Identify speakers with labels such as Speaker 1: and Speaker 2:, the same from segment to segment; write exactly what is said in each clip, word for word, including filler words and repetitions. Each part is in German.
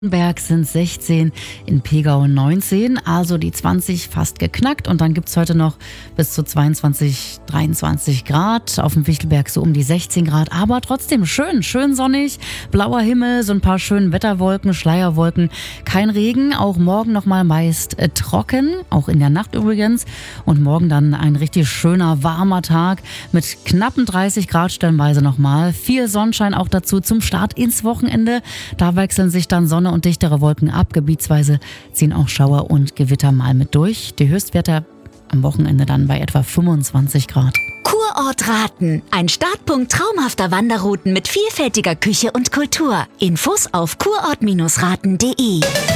Speaker 1: Berg sind sechzehn, in Pegau neunzehn, also die zwanzig fast geknackt. Und dann gibt es heute noch bis zu zweiundzwanzig, dreiundzwanzig Grad. Auf dem Wichtelberg so um die sechzehn Grad, aber trotzdem schön, schön sonnig, blauer Himmel, so ein paar schöne Wetterwolken, Schleierwolken, kein Regen. Auch morgen nochmal meist äh, trocken, auch in der Nacht übrigens. Und morgen dann ein richtig schöner, warmer Tag mit knappen dreißig Grad stellenweise nochmal. Viel Sonnenschein auch dazu zum Start ins Wochenende. Da wechseln sich dann Sonne und dichtere Wolken ab. Gebietsweise ziehen auch Schauer und Gewitter mal mit durch. Die Höchstwerte am Wochenende dann bei etwa fünfundzwanzig Grad.
Speaker 2: Kurort Raten. Ein Startpunkt traumhafter Wanderrouten mit vielfältiger Küche und Kultur. Infos auf kurort raten punkt de.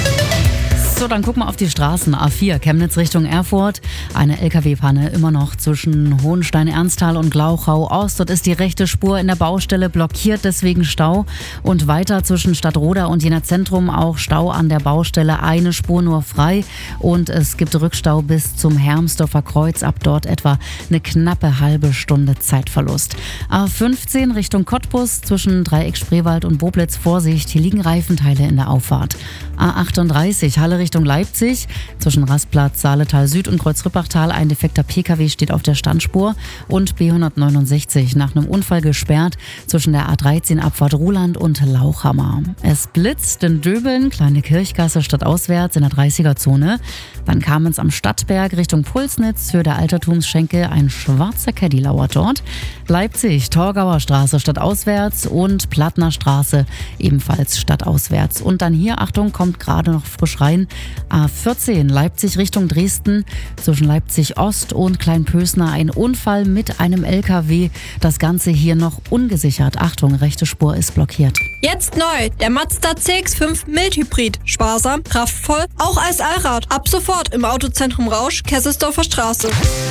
Speaker 1: So, dann gucken wir auf die Straßen. A vier, Chemnitz Richtung Erfurt. Eine L K W-Panne immer noch zwischen Hohenstein-Ernsthal und Glauchau-Ost. Dort ist die rechte Spur in der Baustelle blockiert, deswegen Stau. Und weiter zwischen Stadtroda und Jena Zentrum auch Stau an der Baustelle. Eine Spur nur frei. Und es gibt Rückstau bis zum Hermsdorfer Kreuz. Ab dort etwa eine knappe halbe Stunde Zeitverlust. A fünfzehn Richtung Cottbus zwischen Dreieck Spreewald und Boblitz. Vorsicht, hier liegen Reifenteile in der Auffahrt. A achtunddreißig, Halle Richtung Leipzig. Zwischen Rastplatz, Saaletal Süd und Kreuzrippachtal ein defekter P K W steht auf der Standspur. Und B hundertneunundsechzig nach einem Unfall gesperrt zwischen der A dreizehn Abfahrt Ruhland und Lauchhammer. Es blitzt in Döbeln, kleine Kirchgasse stadtauswärts in der dreißiger-Zone. Dann kam es am Stadtberg Richtung Pulsnitz für der Altertumsschenke. Ein schwarzer Caddy lauert dort. Leipzig, Torgauer Straße stadtauswärts und Plattner Straße ebenfalls stadtauswärts. Und dann hier, Achtung, kommt gerade noch frisch rein, A vierzehn Leipzig Richtung Dresden, zwischen Leipzig Ost und Kleinpösner ein Unfall mit einem L K W. Das Ganze hier noch ungesichert. Achtung, rechte Spur ist blockiert.
Speaker 3: Jetzt neu, der Mazda C X fünf Mildhybrid. Sparsam, kraftvoll, auch als Allrad. Ab sofort im Autozentrum Rausch, Kesselsdorfer Straße.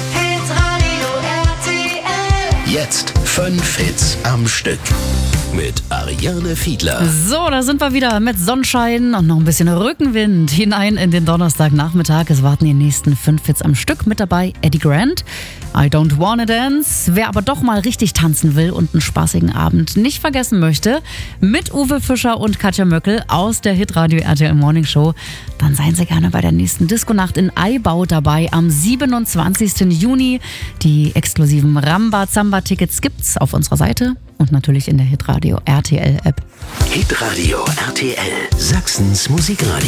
Speaker 4: Hitradio R T L.
Speaker 5: Jetzt fünf Hits am Stück mit Ariane Fiedler.
Speaker 1: So, da sind wir wieder mit Sonnenschein und noch ein bisschen Rückenwind hinein in den Donnerstagnachmittag. Es warten die nächsten fünf Hits am Stück. Mit dabei Eddie Grant, I Don't Wanna Dance. Wer aber doch mal richtig tanzen will und einen spaßigen Abend nicht vergessen möchte, mit Uwe Fischer und Katja Möckel aus der Hitradio R T L Morning Show, dann seien Sie gerne bei der nächsten Disco-Nacht in Aibau dabei am siebenundzwanzigsten Juni. Die exklusiven Ramba-Zamba-Tickets gibt's auf unserer Seite und natürlich in der Hitradio R T L App.
Speaker 5: Hitradio R T L, Sachsens Musikradio.